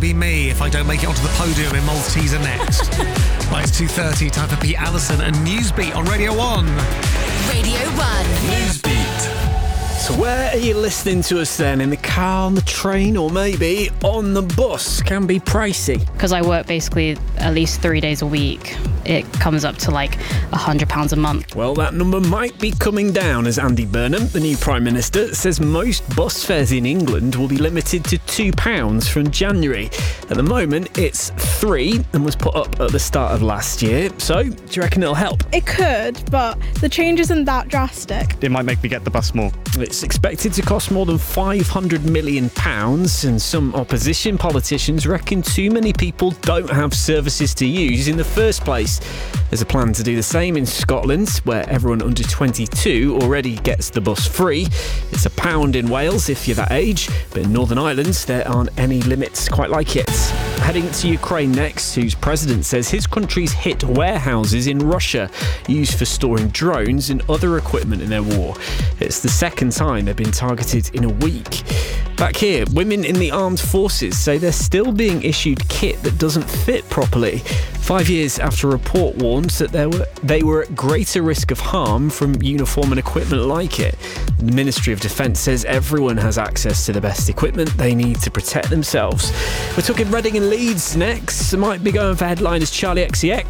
be me if I don't make it onto the podium in Malteser next. Right, it's 2:30, time for Pete Allison and Newsbeat on Radio 1. Radio 1. Newsbeat. So where are you listening to us then? In the car, on the train, or maybe on the bus? Can be pricey. Because I work basically at least 3 days a week, it comes up to like £100 a month. Well, that number might be coming down as Andy Burnham, the new Prime Minister, says most bus fares in England will be limited to £2 from January. At the moment, it's £3 and was put up at the start of last year. So, do you reckon it'll help? It could, but the change isn't that drastic. It might make me get the bus more. It's expected to cost more than £500 million, and some opposition politicians reckon too many people don't have services to use in the first place. There's a plan to do the same in Scotland, where everyone under 22 already gets the bus free. It's £1 in Wales if you're that age, but in Northern Ireland there aren't any limits quite like it. Heading to Ukraine next, whose president says his country's hit warehouses in Russia used for storing drones and other equipment in their war. It's the second time they've been targeted in a week. Back here, women in the armed forces say they're still being issued kit that doesn't fit properly. 5 years after a report warned that they were at greater risk of harm from uniform and equipment like it. The Ministry of Defence says everyone has access to the best equipment they need to protect themselves. We're talking Reading and Leeds next. Might be going for headliners Charlie XCX